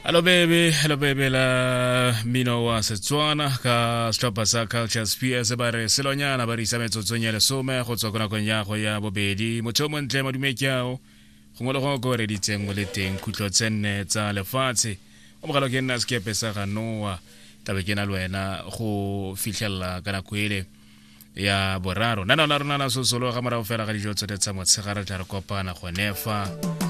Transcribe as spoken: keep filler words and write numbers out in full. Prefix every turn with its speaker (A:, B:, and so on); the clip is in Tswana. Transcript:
A: Hello baby, hello baby la mino wa Setswana ka setlhopha sa Culture Spears ba re selonyana ba re isa metsotsong ya lesome go tswa kona konya go ya bobedi motho mo ntle madumekiao go mo le go go re ditseng mo le teng khutlo tsenne tsa lefatshe o mogalo ke nna skepe sa ga Noah tabe ke na le wena go fitlhella kana kwele ya boraro nana la rona la sosolo ga mara o fela ga dijo tse tsa motshegara tla re kopana go nefa